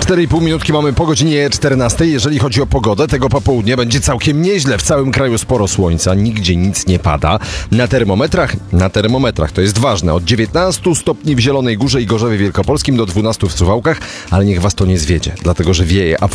4,5 minutki mamy po godzinie 14. Jeżeli chodzi o pogodę, tego popołudnia będzie całkiem nieźle. W całym kraju sporo słońca, nigdzie nic nie pada. Na termometrach to jest ważne. Od 19 stopni w Zielonej Górze i Gorzowie Wielkopolskim do 12 w Suwałkach, ale niech was to nie zwiedzie, dlatego że wieje, a